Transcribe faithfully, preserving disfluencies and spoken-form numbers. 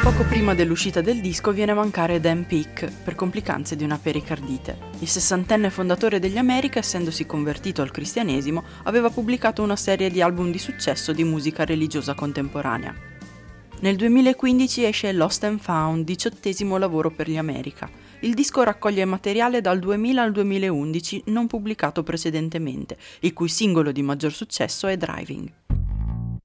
Poco prima dell'uscita del disco viene a mancare Dan Peek per complicanze di una pericardite. Il sessantenne fondatore degli America, essendosi convertito al cristianesimo, aveva pubblicato una serie di album di successo di musica religiosa contemporanea. Nel duemilaquindici esce Lost and Found, diciottesimo lavoro per gli America. Il disco raccoglie materiale dal duemila al duemilaundici non pubblicato precedentemente, il cui singolo di maggior successo è Driving.